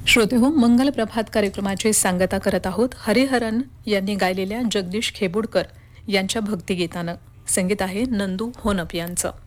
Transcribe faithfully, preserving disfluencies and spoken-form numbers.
श्रोते हो, मंगल प्रभात कार्यक्रमाची सांगता करत आहोत हरिहरन यांनी गायलेल्या जगदीश खेबुडकर यांच्या भक्तिगीतानं. संगीत आहे नंदू होनप यांचं.